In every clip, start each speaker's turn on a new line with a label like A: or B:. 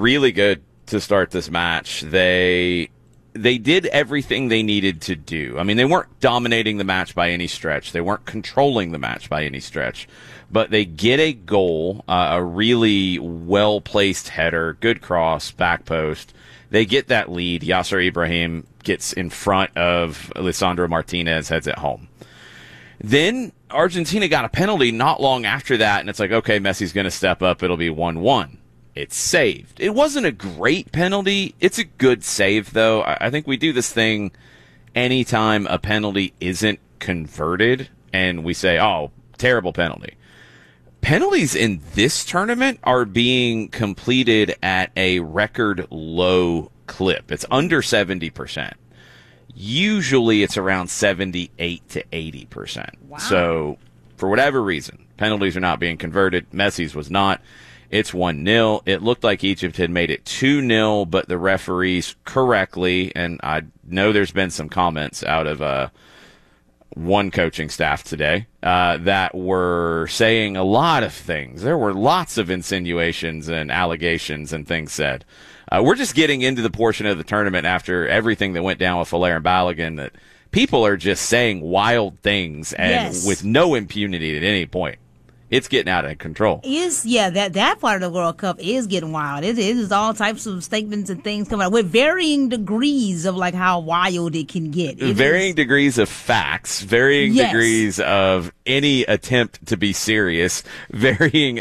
A: really good to start this match. They did everything they needed to do. I mean, they weren't dominating the match by any stretch. They weren't controlling the match by any stretch. But they get a goal, a really well-placed header, good cross, back post. They get that lead. Yasser Ibrahim gets in front of Lisandro Martinez, heads it home. Then Argentina got a penalty not long after that, and it's like, okay, Messi's going to step up. It'll be 1-1. It's saved. It wasn't a great penalty. It's a good save, though. I think we do this thing anytime a penalty isn't converted, and we say, oh, terrible penalty. Penalties in this tournament are being completed at a record low clip. It's under 70%. Usually it's around 78 to 80%.
B: Wow.
A: So, for whatever reason, penalties are not being converted. Messi's was not. It's 1-0. It looked like Egypt had made it 2-0, but the referees correctly, and I know there's been some comments out of one coaching staff today that were saying a lot of things. There were lots of insinuations and allegations and things said. We're just getting into the portion of the tournament after everything that went down with Folair and Balogun that people are just saying wild things and with no impunity at any point. It's getting out of control.
B: That part of the World Cup is getting wild. It is all types of statements and things coming out with varying degrees of like how wild it can get.
A: Varying degrees of facts, varying degrees of any attempt to be serious, varying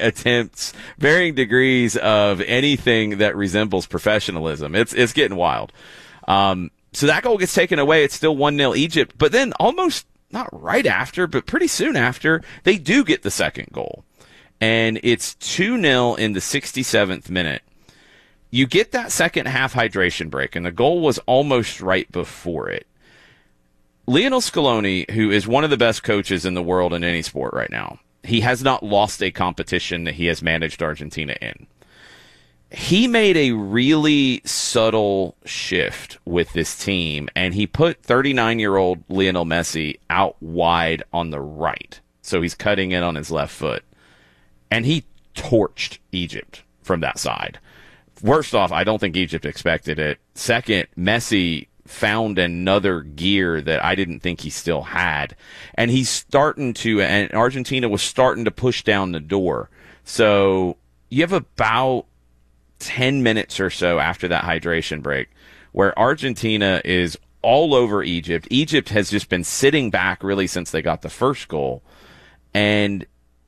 A: degrees of anything that resembles professionalism. It's getting wild. So that goal gets taken away. It's still 1-0 Egypt, but then almost not right after, but pretty soon after, they do get the second goal. And it's 2-0 in the 67th minute. You get that second half hydration break, and the goal was almost right before it. Lionel Scaloni, who is one of the best coaches in the world in any sport right now, he has not lost a competition that he has managed Argentina in. He made a really subtle shift with this team, and he put 39-year-old Lionel Messi out wide on the right. So he's cutting in on his left foot. And he torched Egypt from that side. First off, I don't think Egypt expected it. Second, Messi found another gear that I didn't think he still had. And and Argentina was starting to push down the door. So you have about 10 minutes or so after that hydration break where Argentina is all over Egypt. Egypt has just been sitting back really since they got the first goal. And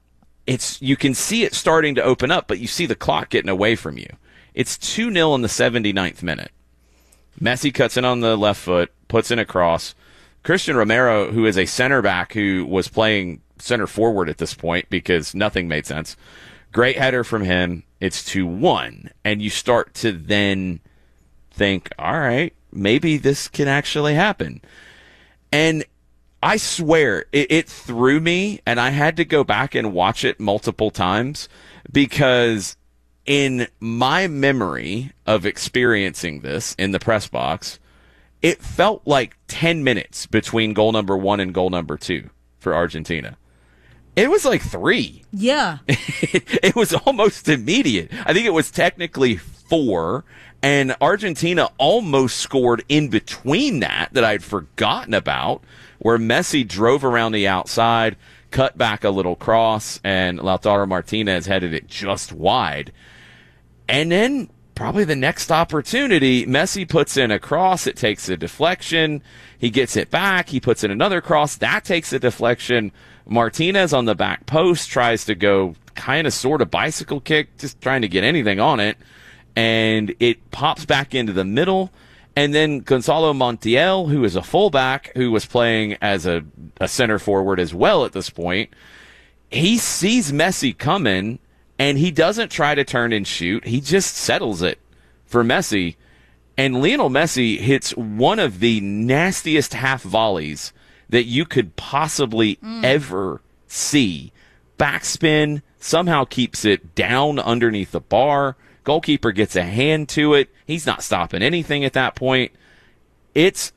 A: you can see it starting to open up, but you see the clock getting away from you. It's 2-0 in the 79th minute. Messi cuts in on the left foot, puts in a cross. Christian Romero, who is a center back who was playing center forward at this point because nothing made sense. Great header from him. It's 2-1. And you start to then think, all right, maybe this can actually happen. And I swear, it threw me, and I had to go back and watch it multiple times because in my memory of experiencing this in the press box, it felt like 10 minutes between goal number 1 and goal number 2 for Argentina. It was like 3.
B: Yeah.
A: It was almost immediate. I think it was technically 4, and Argentina almost scored in between that I'd forgotten about, where Messi drove around the outside, cut back a little cross, and Lautaro Martinez headed it just wide. And then probably the next opportunity, Messi puts in a cross. It takes a deflection. He gets it back. He puts in another cross. That takes a deflection. Martinez on the back post tries to go kind of sort of bicycle kick, just trying to get anything on it. And it pops back into the middle. And then Gonzalo Montiel, who is a fullback, who was playing as a center forward as well at this point, he sees Messi coming, and he doesn't try to turn and shoot. He just settles it for Messi. And Lionel Messi hits one of the nastiest half volleys that you could possibly ever see. Backspin, somehow keeps it down underneath the bar. Goalkeeper gets a hand to it. He's not stopping anything at that point. It's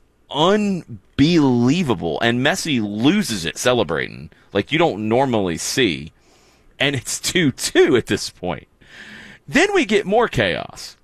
A: unbelievable. And Messi loses it celebrating like you don't normally see. And it's 2-2 at this point. Then we get more chaos.